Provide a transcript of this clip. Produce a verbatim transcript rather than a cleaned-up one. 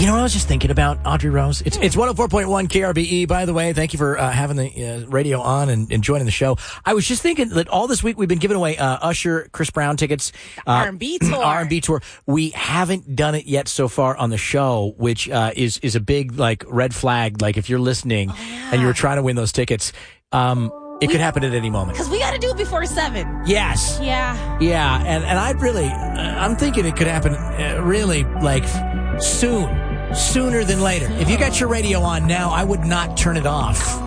You know what I was just thinking about, Audrey Rose? It's it's one oh four point one K R B E, by the way. Thank you for uh, having the uh, radio on and, and joining the show. I was just thinking that all this week we've been giving away uh, Usher, Chris Brown tickets. Uh, R and B tour. R and B tour. We haven't done it yet so far on the show, which uh, is, is a big like red flag. Like if you're listening oh, yeah. and you were trying to win those tickets, um, it we, could happen at any moment. Because we got to do it before seven. Yes. Yeah. Yeah. And, and I'd really, uh, I'm thinking it could happen uh, really like soon. Sooner than later. If you got your radio on now, I would not turn it off.